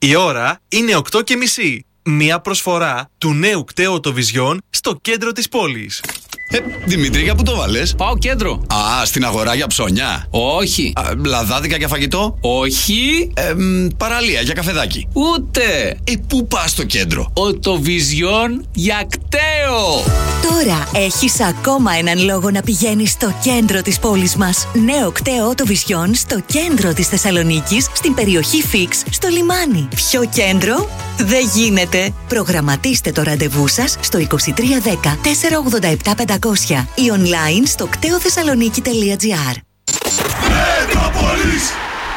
Η ώρα είναι 8:30. Μια προσφορά του νέου κταίου Οτοβιζιόν στο κέντρο της πόλης. Δημήτρη, για πού το βάλες? Πάω κέντρο. Στην αγορά για ψώνια? Όχι. Λαδάδικα για φαγητό? Όχι. Παραλία για καφεδάκι? Ούτε. Πού πας στο κέντρο? Οτοβιζιόν για κταίο. Τώρα έχεις ακόμα έναν λόγο να πηγαίνεις στο κέντρο της πόλης μας. Νέο κταίο Οτοβιζιόν στο κέντρο της Θεσσαλονίκης, στην περιοχή Φίξ, στο λιμάνι. Πιο κέντρο δεν γίνεται. Προγραμματίστε το ραντεβού σας στο 2310 487 500 ή online στο κτεοθεσσαλονίκη.gr. Μετρόπολης!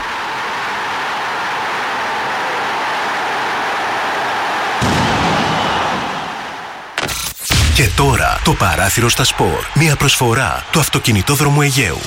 Και τώρα το παράθυρο στα σπορ. Μια προσφορά του αυτοκινητόδρομου Αιγαίου.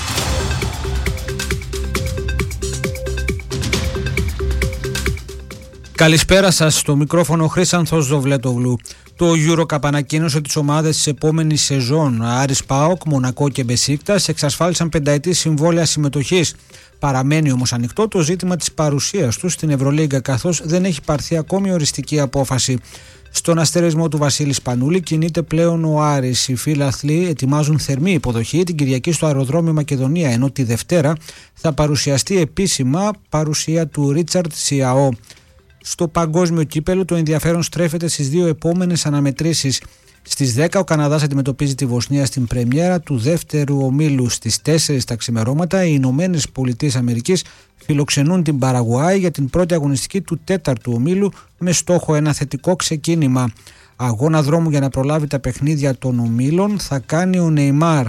Καλησπέρα σας, στο μικρόφωνο Χρήσανθος Ζοβλέτογλου. Το EuroCup ανακοίνωσε τις ομάδες της επόμενης σεζόν. Άρης, ΠΑΟΚ, Μονακό και Μπεσίκτας εξασφάλισαν πενταετή συμβόλαια συμμετοχής. Παραμένει όμως ανοιχτό το ζήτημα της παρουσίας τους στην Ευρωλίγκα, καθώς δεν έχει πάρθει ακόμη οριστική απόφαση. Στον αστερισμό του Βασίλη Σπανούλη κινείται πλέον ο Άρης. Οι φίλαθλοι ετοιμάζουν θερμή υποδοχή την Κυριακή στο αεροδρόμιο Μακεδονία, ενώ τη Δευτέρα θα παρουσιαστεί επίσημα παρουσία του Ρίτσαρντ Σιαό. Στο παγκόσμιο κύπελο το ενδιαφέρον στρέφεται στις δύο επόμενες αναμετρήσεις. Στις 10 ο Καναδάς αντιμετωπίζει τη Βοσνία στην πρεμιέρα του δεύτερου ομίλου. Στις 4 τα ξημερώματα οι Ηνωμένες Πολιτείες Αμερικής φιλοξενούν την Παραγουάη για την πρώτη αγωνιστική του τέταρτου ομίλου με στόχο ένα θετικό ξεκίνημα. Αγώνα δρόμου για να προλάβει τα παιχνίδια των ομίλων θα κάνει ο Νεϊμάρ.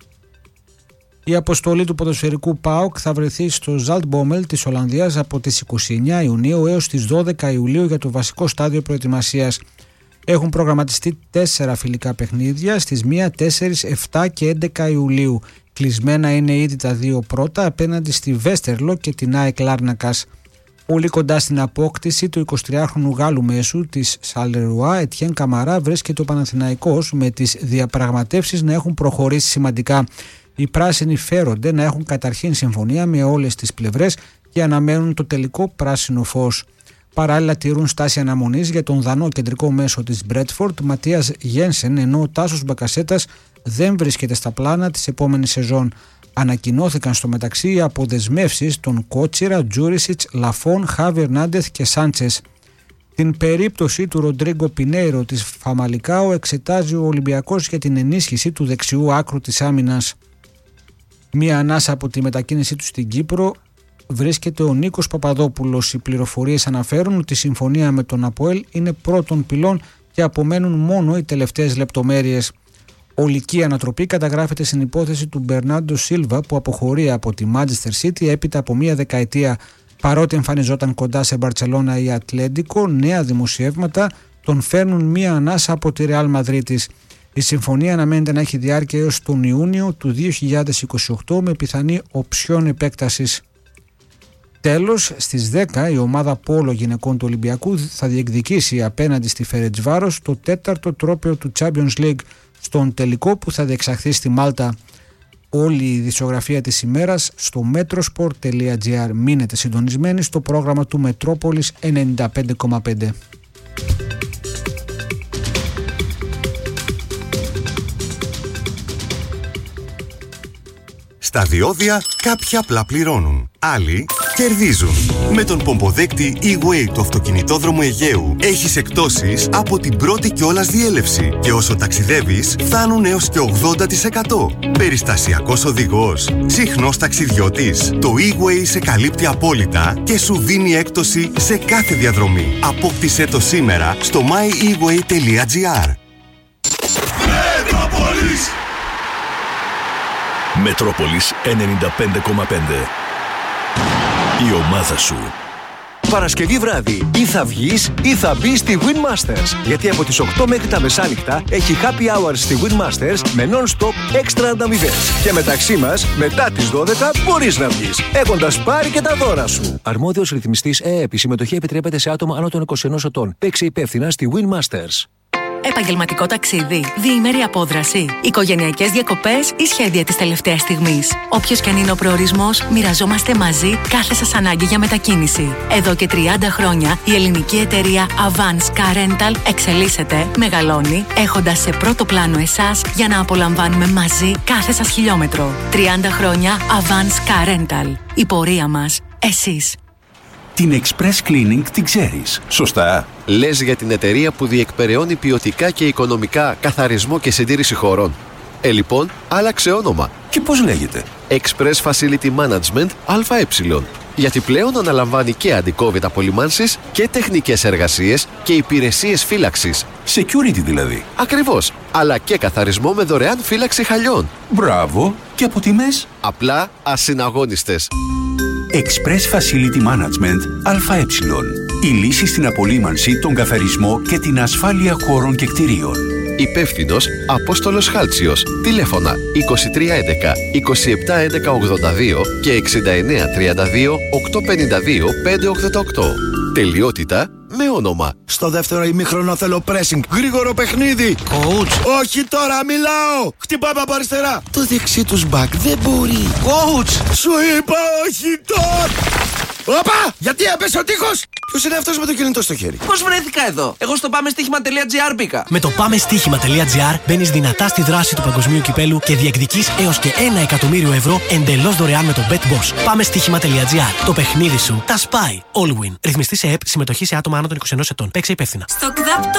Η αποστολή του ποδοσφαιρικού ΠΑΟΚ θα βρεθεί στο Ζαλτμπόμελ της Ολλανδίας από τις 29 Ιουνίου έως τις 12 Ιουλίου για το βασικό στάδιο προετοιμασίας. Έχουν προγραμματιστεί 4 φιλικά παιχνίδια στις 1, 4, 7 και 11 Ιουλίου. Κλεισμένα είναι ήδη τα δύο πρώτα απέναντι στη Βέστερλο και την ΑΕΚ Λάρνακας. Πολύ κοντά στην απόκτηση του 23χρονου Γάλλου μέσου της Σαλερουά, Ετιέν Καμαρά, βρίσκεται ο Παναθηναϊκός με τις διαπραγματεύσεις να έχουν προχωρήσει σημαντικά. Οι πράσινοι φέρονται να έχουν καταρχήν συμφωνία με όλες τις πλευρές και αναμένουν το τελικό πράσινο φως. Παράλληλα τηρούν στάση αναμονής για τον δανό κεντρικό μέσο της Μπρέτφορντ Ματίας Γένσεν, ενώ ο Τάσος Μπακασέτας δεν βρίσκεται στα πλάνα της επόμενης σεζόν. Ανακοινώθηκαν στο μεταξύ οι αποδεσμεύσεις των Κότσιρα, Τζούρισιτς, Λαφών, Χάβι Ερνάντεθ και Σάντσες. Την περίπτωση του Ροντρίγκο Πινέιρο της Φαμαλικάο εξετάζει ο Ολυμπιακός για την ενίσχυση του δεξιού άκρου της άμυνας. Μία ανάσα από τη μετακίνησή του στην Κύπρο βρίσκεται ο Νίκος Παπαδόπουλος. Οι πληροφορίες αναφέρουν ότι η συμφωνία με τον ΑΠΟΕΛ είναι πρώτων πυλών και απομένουν μόνο οι τελευταίες λεπτομέρειες. Ολική ανατροπή καταγράφεται στην υπόθεση του Μπερνάντο Σίλβα που αποχωρεί από τη Manchester City έπειτα από μία δεκαετία. Παρότι εμφανιζόταν κοντά σε Μπαρτσελώνα ή Ατλέντικο, νέα δημοσιεύματα τον φέρνουν μία ανάσα από τη Ρεάλ Μαδρίτης. Η συμφωνία αναμένεται να έχει διάρκεια έως τον Ιούνιο του 2028 με πιθανή οψιόν επέκτασης. Τέλος, στις 10 η ομάδα πόλο γυναικών του Ολυμπιακού θα διεκδικήσει απέναντι στη Φερεντσβάρος το τέταρτο τρόπαιο του Champions League στον τελικό που θα διεξαχθεί στη Μάλτα. Όλη η δισογραφία της ημέρας στο metrosport.gr. Μείνετε συντονισμένοι στο πρόγραμμα του Μετρόπολης 95,5. Στα διόδια κάποιοι απλά πληρώνουν, άλλοι κερδίζουν. Με τον πομποδέκτη E-Way του αυτοκινητόδρομου Αιγαίου έχεις εκπτώσεις από την πρώτη κιόλας διέλευση και όσο ταξιδεύεις φτάνουν έως και 80%. Περιστασιακός οδηγός, συχνός ταξιδιώτης. Το E-Way σε καλύπτει απόλυτα και σου δίνει έκπτωση σε κάθε διαδρομή. Απόκτησέ το σήμερα στο myeWay.gr. Μετρόπολης 95,5. Η ομάδα σου. Παρασκευή βράδυ ή θα βγεις ή θα μπεις στη Winmasters. Γιατί από τις 8 μέχρι τα μεσάνυχτα έχει happy hours στη Winmasters με non-stop έξτρα ανταμοιβές. Και μεταξύ μας, μετά τις 12 μπορείς να βγεις, έχοντας πάρει και τα δώρα σου. Αρμόδιος ρυθμιστής ΕΕΠ. Η συμμετοχή επιτρέπεται σε άτομα άνω των 21 ετών. Παίξε υπεύθυνα στη Winmasters. Επαγγελματικό ταξίδι, διήμερη απόδραση, οικογενειακές διακοπές ή σχέδια της τελευταίας στιγμής. Όποιος και αν είναι ο προορισμός, μοιραζόμαστε μαζί κάθε σας ανάγκη για μετακίνηση. Εδώ και 30 χρόνια η ελληνική εταιρεία Avance Car Rental εξελίσσεται, μεγαλώνει, έχοντας σε πρώτο πλάνο εσάς για να απολαμβάνουμε μαζί κάθε σας χιλιόμετρο. 30 χρόνια Avance Car Rental. Η πορεία μας. Εσείς. Την Express Cleaning την ξέρεις, σωστά? Λες για την εταιρεία που διεκπεραιώνει ποιοτικά και οικονομικά καθαρισμό και συντήρηση χωρών. Λοιπόν, άλλαξε όνομα. Και πώς λέγεται? Express Facility Management ΑΕ. Γιατί πλέον αναλαμβάνει και αντικόβητα απολυμάνσεις και τεχνικές εργασίες και υπηρεσίες φύλαξης. Security δηλαδή. Ακριβώς. Αλλά και καθαρισμό με δωρεάν φύλαξη χαλιών. Μπράβο. Και από τιμές? Απλά ασυναγώνιστες. Express Facility Management ΑΕ. Η λύση στην απολύμανση, τον καθαρισμό και την ασφάλεια χώρων και κτηρίων. Υπεύθυνος Απόστολος Χάλτσιος. Τηλέφωνα 2311 271182 και 6932 852 588. Τελειότητα με όνομα. Στο δεύτερο ημίχρονο θέλω pressing. Γρήγορο παιχνίδι. Coach. Όχι τώρα, μιλάω. Χτυπάμε από αριστερά. Το δεξί τους μπακ δεν μπορεί. Coach. Σου είπα όχι τώρα. Όπα! Γιατί έπεσε ο τείχος! Ποιος είναι αυτός με το κινητό στο χέρι? Πώς βρέθηκα εδώ? Εγώ στο πάμεστοίχημα.gr μπήκα. Με το πάμεστοίχημα.gr μπαίνεις δυνατά στη δράση του παγκοσμίου κυπέλου και διεκδικείς έως και 1 εκατομμύριο ευρώ εντελώς δωρεάν με το BetBoss. Πάμεστοίχημα.gr. Το παιχνίδι σου τα σπάει. All win. Ρυθμιστή σε ΕΠ, συμμετοχή σε άτομα άνω των 21 ετών. Παίξε υπεύθυνα. Στο ΚΔΑΠ